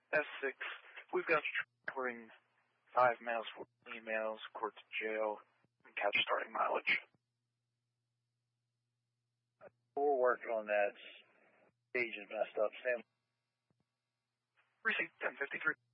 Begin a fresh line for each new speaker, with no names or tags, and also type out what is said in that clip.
S6, we've got covering 5 miles, 14 miles, court to jail, and catch starting mileage.
We're working on that. Stage is messed up. Sam.
Received 1053.